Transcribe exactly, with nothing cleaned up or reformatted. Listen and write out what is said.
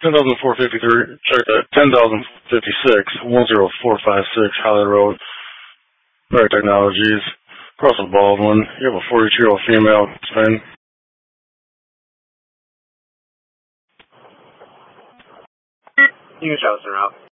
ten thousand four hundred fifty-three, check that, ten thousand fifty-six, one zero four five six, Holly Road, Rare Technologies, Russell Baldwin. You have a forty-two-year-old female, Spain. You can shout us around.